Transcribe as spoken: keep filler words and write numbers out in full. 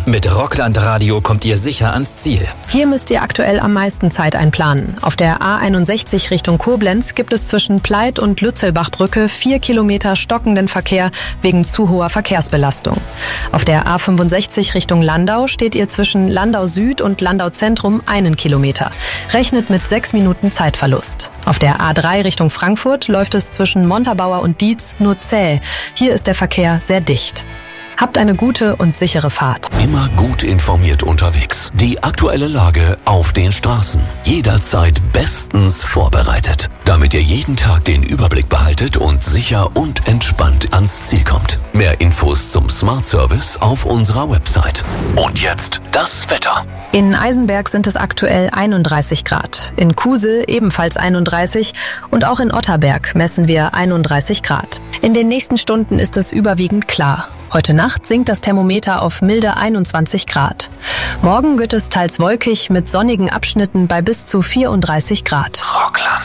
Mit Rockland Radio kommt ihr sicher ans Ziel. Hier müsst ihr aktuell am meisten Zeit einplanen. Auf der A einundsechzig Richtung Koblenz gibt es zwischen Pleit und Lützelbachbrücke vier Kilometer stockenden Verkehr wegen zu hoher Verkehrsbelastung. Auf der A fünfundsechzig Richtung Landau steht ihr zwischen Landau Süd und Landau Zentrum einen Kilometer. Rechnet mit sechs Minuten Zeitverlust. Auf der A drei Richtung Frankfurt läuft es zwischen Montabaur und Dietz nur zäh. Hier ist der Verkehr sehr dicht. Habt eine gute und sichere Fahrt. Immer gut informiert unterwegs. Die aktuelle Lage auf den Straßen. Jederzeit bestens vorbereitet. Damit ihr jeden Tag den Überblick behaltet und sicher und entspannt ans Ziel kommt. Mehr Infos zum Smart Service auf unserer Website. Und jetzt das Wetter. In Eisenberg sind es aktuell einunddreißig Grad. In Kusel ebenfalls einunddreißig und auch in Otterberg messen wir einunddreißig Grad. In den nächsten Stunden ist es überwiegend klar. Heute Nacht sinkt das Thermometer auf milde einundzwanzig Grad. Morgen wird es teils wolkig mit sonnigen Abschnitten bei bis zu vierunddreißig Grad. Rockland.